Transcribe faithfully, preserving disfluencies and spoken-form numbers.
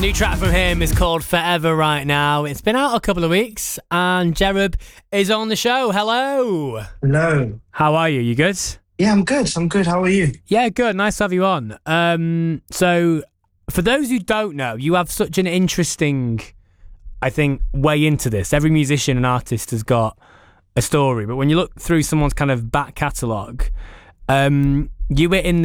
New track from him is called Forever right now. It's been out a couple of weeks and Jerub is on the show. Hello. Hello. How are you? You good? Yeah, I'm good. I'm good. How are you? Yeah, good. Nice to have you on. Um, so, for those who don't know, you have such an interesting, I think, way into this. Every musician and artist has got a story, but when you look through someone's kind of back catalogue, um, you were in